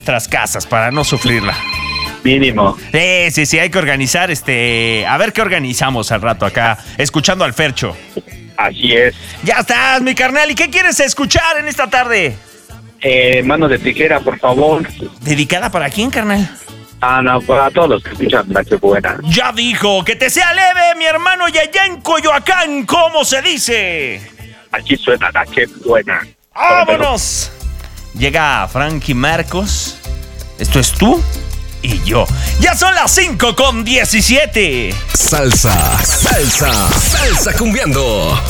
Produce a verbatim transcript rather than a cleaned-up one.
nuestras casas para no sufrirla. Mínimo. Sí, sí, sí, hay que organizar, este... A ver qué organizamos al rato acá, escuchando al Fercho. Así es. Ya estás, mi carnal. ¿Y qué quieres escuchar en esta tarde? Eh, mano de tijera, por favor. ¿Dedicada para quién, carnal? Ah, no, para todos los que escuchan La Que Buena. Ya dijo, que te sea leve, mi hermano, y allá en Coyoacán, ¿cómo se dice? Aquí suena La Que Buena. ¡Vámonos! Llega Frankie Marcos. Esto es tú y yo. Ya son las cinco con diecisiete. Salsa, salsa, salsa cumbiando.